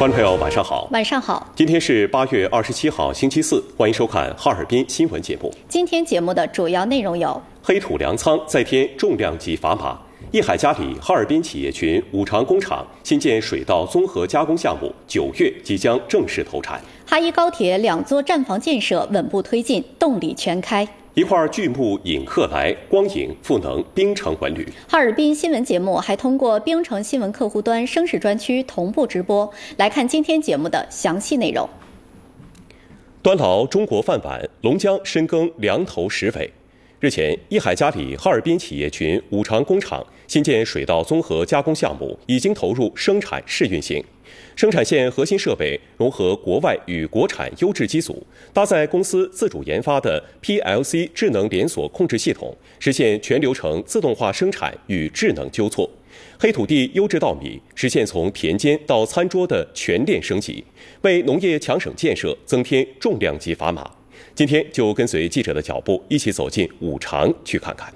观众朋友，晚上好。 晚上好。 今天是8月27号，星期四，欢迎收看哈尔滨新闻节目。 今天节目的主要内容有： 黑土粮仓再添重量级砝码；益海嘉里哈尔滨企业群五常工厂新建水稻综合加工项目9月即将正式投产； 哈一高铁2座站房建设稳步推进，动力全开。 一块巨幕引客来，光影赋能冰城文旅。 哈尔滨新闻节目还通过冰城新闻客户端声势专区同步直播。来看今天节目的详细内容。 端牢中国饭碗，龙江深耕粮头实尾。日前，益海嘉里哈尔滨企业群五常工厂新建水稻综合加工项目已经投入生产试运行。生产线核心设备融合国外与国产优质机组，搭载公司自主研发的 PLC 智能连锁控制系统，实现全流程自动化生产与智能纠错。黑土地优质稻米实现从田间到餐桌的全链升级，为农业强省建设增添重量级砝码。今天就跟随记者的脚步，一起走进五常去看看。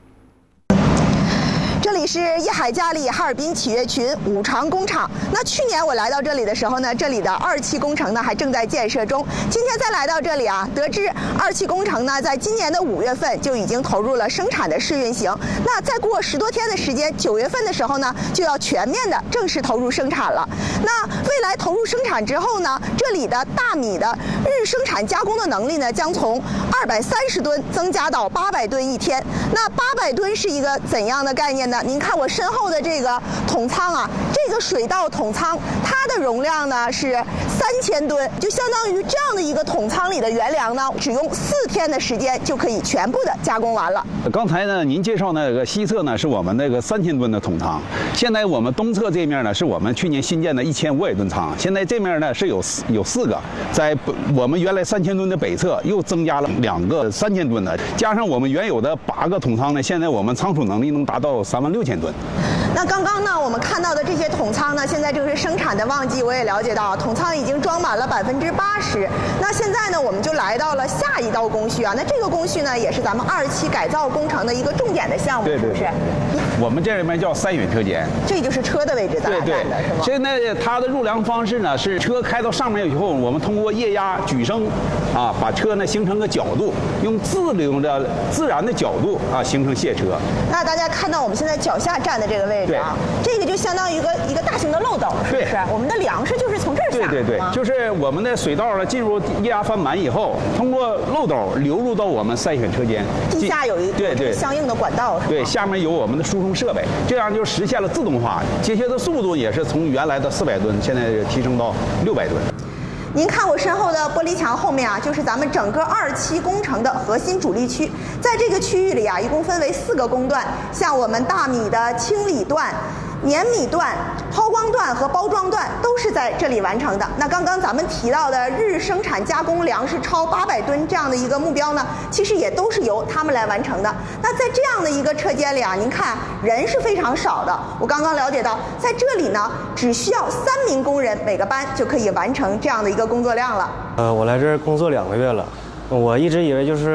这里是益海嘉里哈尔滨企业群五常工厂。那去年我来到这里的时候呢，这里的2期工程呢还正在建设中。今天再来到这里啊，得知2期工程呢在今年的5月份就已经投入了生产的试运行。那再过10多天的时间，9月份的时候呢就要全面的正式投入生产了。那未来投入生产之后呢，这里的大米的日生产加工的能力呢将从230吨增加到800吨一天。那800吨是一个怎样的概念呢？您看我身后的这个桶仓啊，这个水稻桶仓，它的容量呢是3000吨，就相当于这样的一个桶仓里的原粮呢，只用4天的时间就可以全部的加工完了。 刚才呢，您介绍那个西侧呢是我们那个3000吨的桶仓，现在我们东侧这面呢是我们去年新建的1500吨仓，现在这面呢是有4个，在我们原来3000吨的北侧又增加了2个3000吨的，加上我们原有的8个桶仓呢，现在我们仓储能力能达到36000吨。 那刚刚呢，我们看到的这些桶仓呢，现在正是生产的旺季，我也了解到桶仓已经装满了80%。那现在呢，我们就来到了下一道工序啊。那这个工序呢，也是咱们2期改造工程的一个重点的项目， 对对， 是不是？ 我们这里面叫3选车间， 这就是车的位置，咱俩站的是吗？ 现在它的入粮方式呢是车开到上面以后，我们通过液压举升啊，把车呢形成个角度，用自然的角度啊形成卸车。 那大家看到我们现在脚下站的这个位置啊，这个就相当于一个大型的漏斗，是不是？我们的粮食就是从这儿下。 对，就是我们的水稻呢进入液压翻满以后，通过漏斗流入到我们筛选车间， 地下有一个相应的管道， 对，下面有我们的输送设备，这样就实现了自动化，接切的速度也是从原来的400吨，现在提升到600吨。 您看我身后的玻璃墙后面啊，就是咱们整个2期工程的核心主力区。在这个区域里啊，一共分为4个工段，像我们大米的清理段、碾米段、抛光段和包装段都是在这里完成的。那刚刚咱们提到的日生产加工粮食超800吨这样的一个目标呢，其实也都是由他们来完成的。那在这样的一个车间里啊，您看人是非常少的。我刚刚了解到，在这里呢，只需要3名工人每个班就可以完成这样的一个工作量了。 我来这儿工作2个月了，我一直以为就是